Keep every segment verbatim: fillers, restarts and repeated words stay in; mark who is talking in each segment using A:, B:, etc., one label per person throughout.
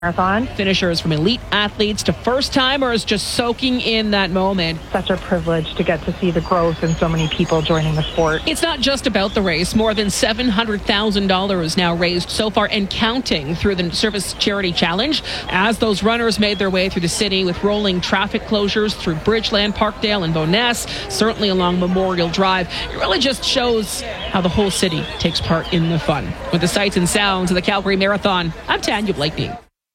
A: Marathon.
B: Finishers from elite athletes to first-timers just soaking in that moment.
A: Such a privilege to get to see the growth in so many people joining the sport.
B: It's not just about the race. More than seven hundred thousand dollars now raised so far and counting through the Service Charity Challenge as those runners made their way through the city with rolling traffic closures through Bridgeland, Parkdale and Bowness, certainly along Memorial Drive. It really just shows how the whole city takes part in the fun. With the sights and sounds of the Calgary Marathon, I'm Tanya Blakeney.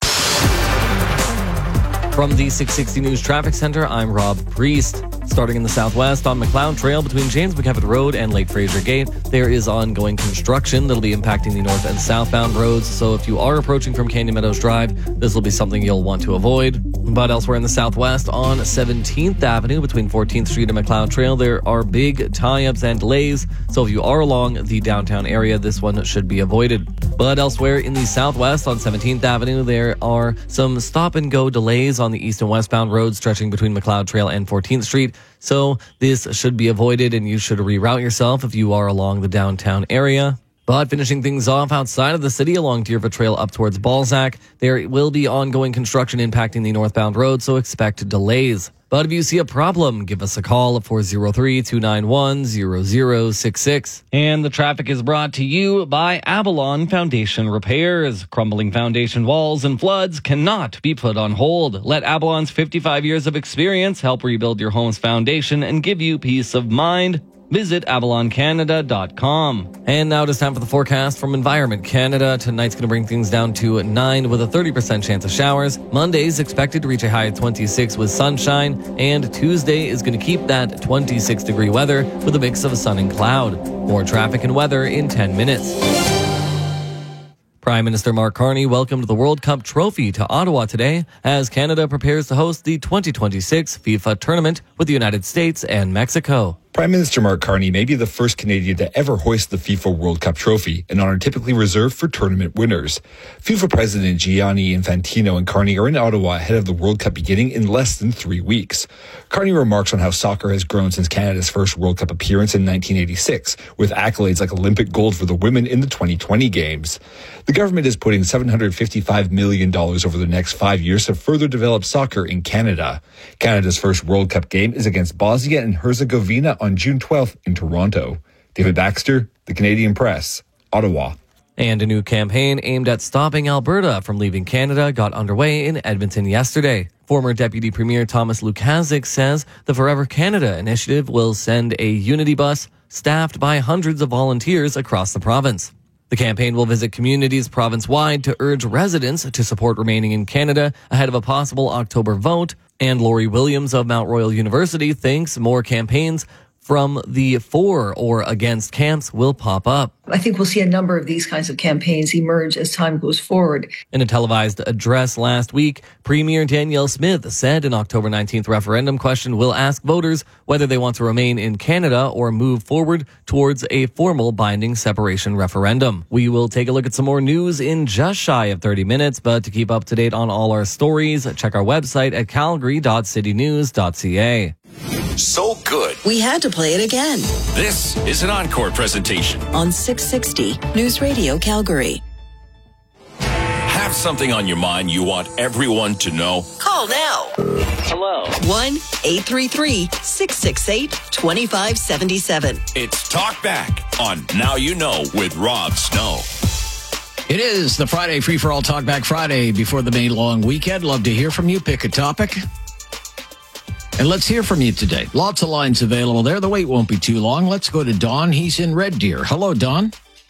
C: From the six sixty News Traffic Center, I'm Rob Priest. Starting in the southwest on McLeod Trail between James McKevitt Road and Lake Fraser Gate, there is ongoing construction that'll be impacting the north and southbound roads. So if you are approaching from Canyon Meadows Drive, this will be something you'll want to avoid. But elsewhere in the southwest on seventeenth Avenue between fourteenth Street and McLeod Trail, there are big tie-ups and delays. So if you are along the downtown area, this one should be avoided. But elsewhere in the southwest on seventeenth Avenue, there are some stop-and-go delays on the east and westbound roads stretching between McLeod Trail and fourteenth Street. So this should be avoided, and you should reroute yourself if you are along the downtown area. But finishing things off outside of the city along Deerfoot Trail up towards Balzac, there will be ongoing construction impacting the northbound road, so expect delays. But if you see a problem, give us a call at four oh three, two nine one, zero zero six six. And the traffic is brought to you by Avalon Foundation Repairs. Crumbling foundation walls and floods cannot be put on hold. Let Avalon's fifty-five years of experience help rebuild your home's foundation and give you peace of mind. Visit avalon canada dot com. And now it is time for the forecast from Environment Canada. Tonight's going to bring things down to nine with a thirty percent chance of showers. Monday's expected to reach a high of twenty-six with sunshine. And Tuesday is going to keep that twenty-six degree weather with a mix of sun and cloud. More traffic and weather in ten minutes. Prime Minister Mark Carney welcomed the World Cup trophy to Ottawa today as Canada prepares to host the twenty twenty-six FIFA tournament with the United States and Mexico.
D: Prime Minister Mark Carney may be the first Canadian to ever hoist the FIFA World Cup trophy, an honor typically reserved for tournament winners. FIFA President Gianni Infantino and Carney are in Ottawa ahead of the World Cup beginning in less than three weeks. Carney remarks on how soccer has grown since Canada's first World Cup appearance in nineteen eighty-six, with accolades like Olympic gold for the women in the twenty twenty games. The government is putting seven hundred fifty-five million dollars over the next five years to further develop soccer in Canada. Canada's first World Cup game is against Bosnia and Herzegovina on June twelfth in Toronto. David Baxter, The Canadian Press, Ottawa.
C: And a new campaign aimed at stopping Alberta from leaving Canada got underway in Edmonton yesterday. Former Deputy Premier Thomas Lukaszuk says the Forever Canada initiative will send a Unity bus staffed by hundreds of volunteers across the province. The campaign will visit communities province-wide to urge residents to support remaining in Canada ahead of a possible October vote. And Laurie Williams of Mount Royal University thinks more campaigns from the for or against camps will pop up.
E: I think we'll see a number of these kinds of campaigns emerge as time goes forward.
C: In a televised address last week, Premier Danielle Smith said an October nineteenth referendum question will ask voters whether they want to remain in Canada or move forward towards a formal binding separation referendum. We will take a look at some more news in just shy of thirty minutes, but to keep up to date on all our stories, check our website at calgary dot city news dot c a.
F: So good,
G: we had to play it again.
F: This is an encore presentation
G: on six sixty News Radio Calgary.
F: Have something on your mind you want everyone to know?
G: Call now.
F: Hello.
G: one eight three three, six six eight, two five seven seven.
F: It's Talk Back on Now You Know with Rob Snow.
H: It is the Friday Free for All Talk Back Friday before the May long weekend. Love to hear from you. Pick a topic. And let's hear from you today. Lots of lines available there. The wait won't be too long. Let's go to Don. He's in Red Deer. Hello, Don.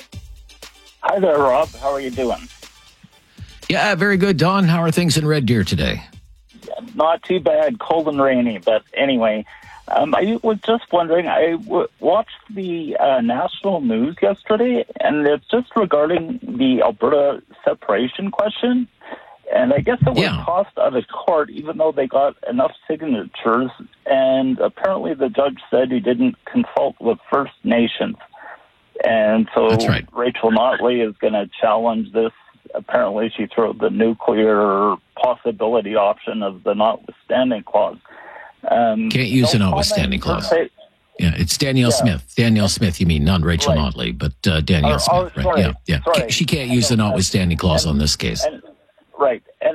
I: Hi there, Rob. How are you doing?
H: Yeah, very good, Don. How are things in Red Deer today?
I: Not too bad. Cold and rainy. But anyway, um, I was just wondering, I w- watched the uh, national news yesterday, and it's just regarding the Alberta separation question. And I guess it was
H: yeah.
I: tossed out of court, even though they got enough signatures. And apparently the judge said he didn't consult with First Nations. And so
H: That's right.
I: Rachel Notley is going to challenge this. Apparently she threw the nuclear possibility option of the notwithstanding clause. Um,
H: Can't use
I: no
H: the notwithstanding clause.
I: Say,
H: yeah, it's Danielle
I: yeah.
H: Smith. Danielle Smith, you mean, not Rachel
I: right.
H: Notley, but uh, Danielle
I: oh,
H: Smith.
I: oh,
H: right?
I: sorry,
H: Yeah, yeah.
I: sorry.
H: She can't use the notwithstanding clause
I: and,
H: on this case.
I: And, Right. And